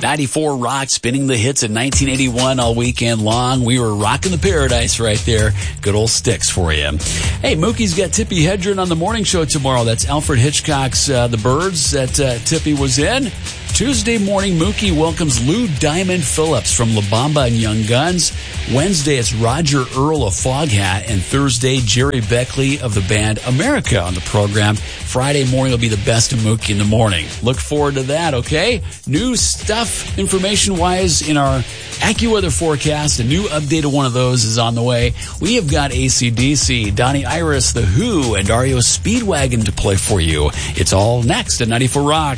94 Rock, spinning the hits in 1981 all weekend long. We were rocking the paradise right there. Good old Styx for you. Hey, Mookie's got Tippi Hedren on the morning show tomorrow. That's Alfred Hitchcock's The Birds that Tippi was in. Tuesday morning, Mookie welcomes Lou Diamond Phillips from La Bamba and Young Guns. Wednesday, it's Roger Earl of Foghat. And Thursday, Jerry Beckley of the band America on the program. Friday morning will be the best of Mookie in the morning. Look forward to that, okay? New stuff, information-wise, in our AccuWeather forecast. A new updated one of those is on the way. We have got AC/DC, Donnie Iris, The Who, and REO Speedwagon to play for you. It's all next at 94 Rock.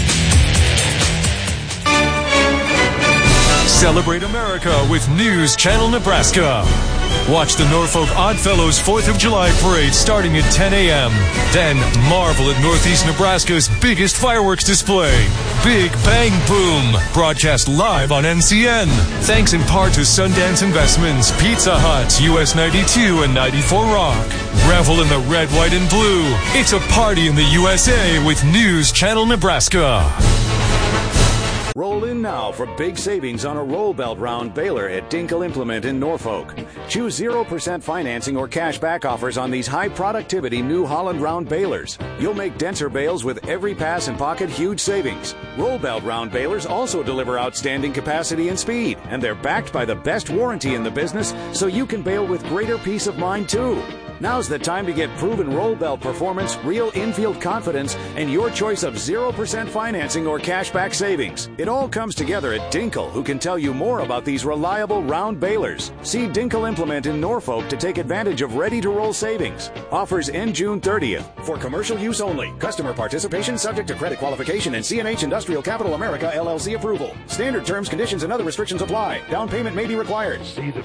Celebrate America with News Channel Nebraska. Watch the Norfolk Oddfellows 4th of July parade starting at 10 a.m. Then marvel at Northeast Nebraska's biggest fireworks display, Big Bang Boom, broadcast live on NCN. Thanks in part to Sundance Investments, Pizza Hut, US 92 and 94 Rock. Revel in the red, white, and blue. It's a party in the USA with News Channel Nebraska. Roll in now for big savings on a roll belt round baler at Dinkel Implement in Norfolk. Choose 0% financing or cash back offers on these high productivity New Holland round balers. You'll make denser bales with every pass and pocket huge savings. Roll belt round balers also deliver outstanding capacity and speed, and they're backed by the best warranty in the business, so you can bale with greater peace of mind too. Now's the time to get proven roll belt performance, real infield confidence, and your choice of 0% financing or cashback savings. It all comes together at Dinkel, who can tell you more about these reliable round balers. See Dinkel Implement in Norfolk to take advantage of ready-to-roll savings. Offers end June 30th. For commercial use only. Customer participation subject to credit qualification and CNH Industrial Capital America LLC approval. Standard terms, conditions, and other restrictions apply. Down payment may be required.